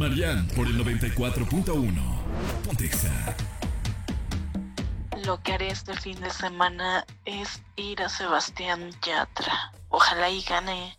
Marian por el 94.1. Pontexa. Lo que haré este fin de semana es ir a Sebastián Yatra. Ojalá y gane.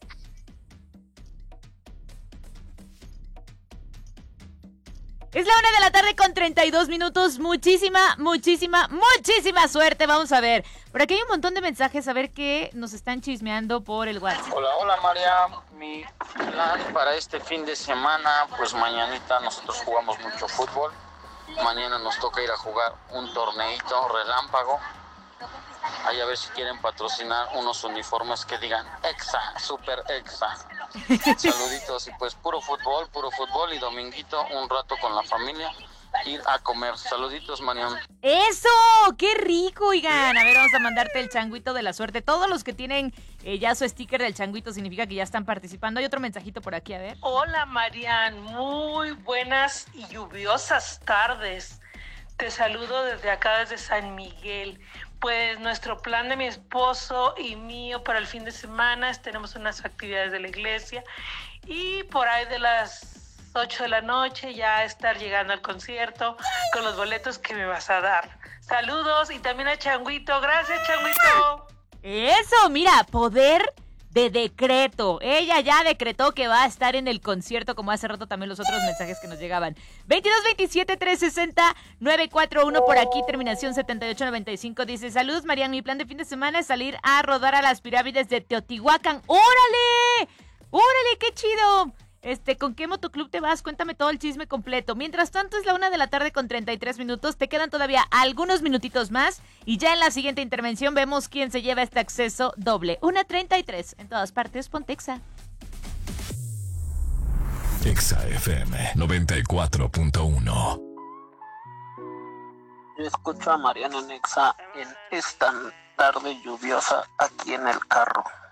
Es la 1:32 con 32 minutos. Muchísima suerte. Vamos a ver. Por aquí hay un montón de mensajes. A ver qué nos están chismeando por el WhatsApp. Hola María. Mi plan para este fin de semana, pues mañanita nosotros jugamos mucho fútbol. Mañana nos toca ir a jugar un torneito relámpago. Ahí a ver si quieren patrocinar unos uniformes que digan Exa, Super Exa. Saluditos y pues puro fútbol y dominguito un rato con la familia, ir a comer. Saluditos, Marian. ¡Eso! ¡Qué rico, oigan! A ver, vamos a mandarte el changuito de la suerte. Todos los que tienen ya su sticker del changuito significa que ya están participando. Hay otro mensajito por aquí, a ver. Hola, Marian. Muy buenas y lluviosas tardes. Te saludo desde acá, desde San Miguel. Pues nuestro plan de mi esposo y mío para el fin de semana es tenemos unas actividades de la iglesia y por ahí de las 8 de la noche ya estar llegando al concierto con los boletos que me vas a dar. Saludos y también a Changuito. Gracias, Changuito. Eso, mira, poder de decreto. Ella ya decretó que va a estar en el concierto, como hace rato también los otros mensajes que nos llegaban. 2227-360-941 por aquí, terminación 7895. Dice, saludos, Marian, mi plan de fin de semana es salir a rodar a las pirámides de Teotihuacán. ¡Órale! ¡Órale, qué chido! ¿Con qué motoclub te vas? Cuéntame todo el chisme completo. Mientras tanto, es la 1:33 con 33 minutos. Te quedan todavía algunos minutitos más. Y ya en la siguiente intervención vemos quién se lleva este acceso doble. 1:33. En todas partes, Pontexa. Exa FM 94.1. Yo escucho a Mariana en Exa en esta tarde lluviosa aquí en el carro.